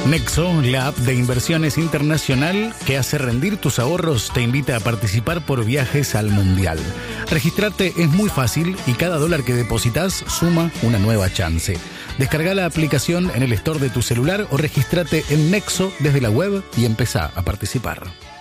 Nexo, la app de inversiones internacional que hace rendir tus ahorros, te invita a participar por viajes al Mundial. Registrarte es muy fácil y cada dólar que depositas suma una nueva chance. Descarga la aplicación en el store de tu celular o regístrate en Nexo desde la web y empezá a participar.